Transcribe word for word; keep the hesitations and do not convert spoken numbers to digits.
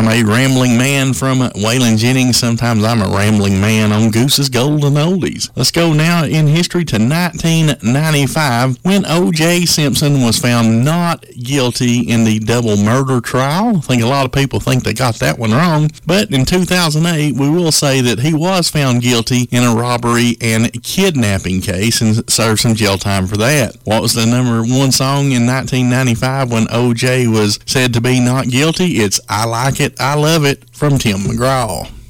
I'm a rambling man from Waylon Jennings. Sometimes I'm a rambling man on Goose's Golden Oldies. Let's go now in history to nineteen ninety-five, when O J Simpson was found not guilty in the double murder trial. I think a lot of people think they got that one wrong, but in two thousand eight, we will say that he was found guilty in a robbery and kidnapping case and served some jail time for that. What was the number one song in nineteen ninety-five when O J was said to be not guilty? It's I Like It, I Love It from Tim McGraw.